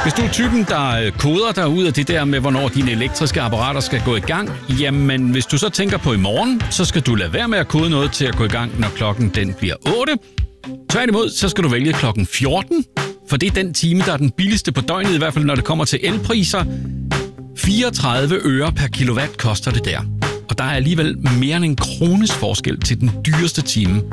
Hvis du er typen, der koder dig ud af det der med, hvornår dine elektriske apparater skal gå i gang, jamen hvis du så tænker på i morgen, så skal du lade være med at kode noget til at gå i gang, når klokken den bliver 8. Tværtimod, så skal du vælge klokken 14, for det er den time, der er den billigste på døgnet, i hvert fald når det kommer til elpriser. 34 øre per kilowatt koster det der. Og der er alligevel mere end en krones forskel til den dyreste time.